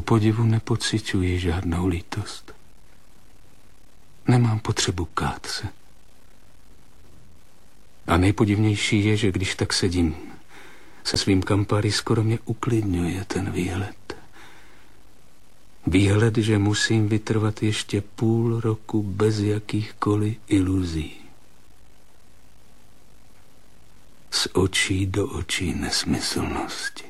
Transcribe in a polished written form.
podivu nepociťuji žádnou lítost. Nemám potřebu kát se. A nejpodivnější je, že když tak sedím se svým Campari, skoro mě uklidňuje ten výhled. Výhled, že musím vytrvat ještě půl roku bez jakýchkoliv iluzí. Z očí do očí nesmyslnosti.